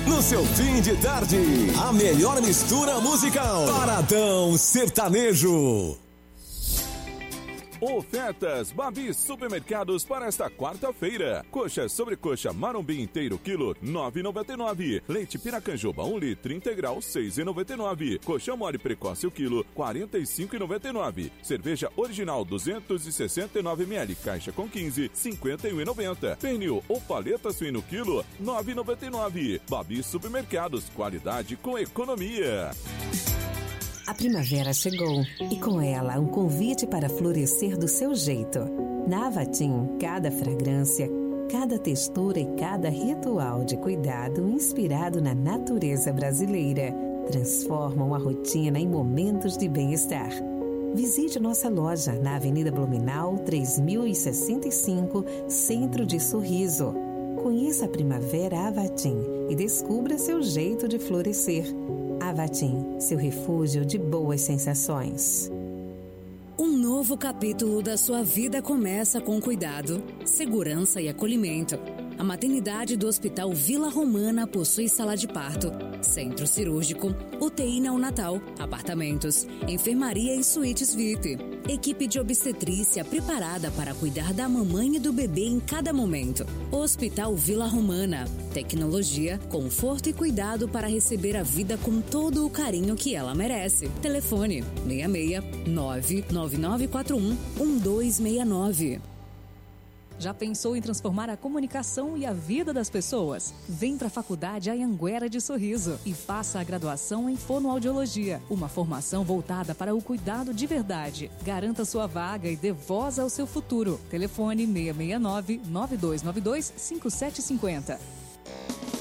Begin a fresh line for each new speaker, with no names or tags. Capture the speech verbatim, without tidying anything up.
No seu fim de tarde, a melhor mistura musical. Paradão Sertanejo.
Ofertas Babi Supermercados para esta quarta-feira. Coxa sobrecoxa marumbi inteiro, quilo, nove reais e noventa e nove centavos. Leite Piracanjuba, um litro integral, seis reais e noventa e nove centavos. Colchão mole precoce, o quilo, quarenta e cinco reais e noventa e nove centavos. Cerveja original, duzentos e sessenta e nove mililitros, caixa com quinze, cinquenta e um reais e noventa centavos. Pernil ou paleta suíno, quilo, nove reais e noventa e nove centavos. Babi Supermercados, qualidade com economia.
A primavera chegou e com ela um convite para florescer do seu jeito. Na Avatim, cada fragrância, cada textura e cada ritual de cuidado inspirado na natureza brasileira transformam a rotina em momentos de bem-estar. Visite nossa loja na Avenida Blumenau, três mil e sessenta e cinco, Centro de Sorriso. Conheça a Primavera Avatim e descubra seu jeito de florescer. Avatim, seu refúgio de boas sensações.
Um novo capítulo da sua vida começa com cuidado, segurança e acolhimento. A maternidade do Hospital Vila Romana possui sala de parto, centro cirúrgico, U T I neonatal, apartamentos, enfermaria e suítes V I P. Equipe de obstetrícia preparada para cuidar da mamãe e do bebê em cada momento. Hospital Vila Romana. Tecnologia, conforto e cuidado para receber a vida com todo o carinho que ela merece. Telefone seis seis nove nove nove quatro um um dois seis nove.
Já pensou em transformar a comunicação e a vida das pessoas? Vem para a Faculdade Anhanguera de Sorriso e faça a graduação em Fonoaudiologia, uma formação voltada para o cuidado de verdade. Garanta sua vaga e dê voz ao seu futuro. Telefone seis seis nove nove dois nove dois cinco sete cinco zero.